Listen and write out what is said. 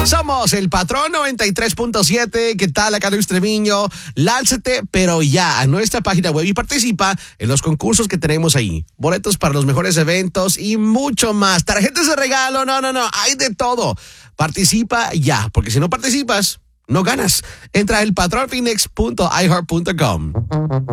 Somos el Patrón 93.7. ¿Qué tal? Acá Luis Treviño. Lánzate, pero ya, a nuestra página web y participa en los concursos que tenemos ahí. Boletos para los mejores eventos y mucho más. Tarjetas de regalo, no. Hay de todo. Participa ya, porque si no participas, no ganas. Entra a elpatronphoenix.iheart.com.